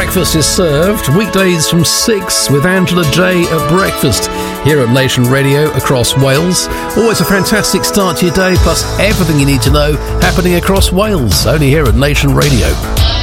Breakfast is served weekdays from 6 with Angela J at breakfast here at Nation Radio across Wales. Always a fantastic start to your day, plus everything you need to know happening across Wales, only here at Nation Radio.